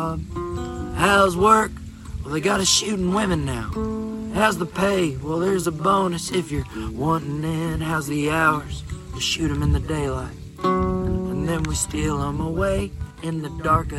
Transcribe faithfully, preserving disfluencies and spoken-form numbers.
How's work? Well, they got us shooting women now. How's the pay? Well, there's a bonus if you're wanting in. How's the hours? To shoot them in the daylight. And then we steal them away in the dark of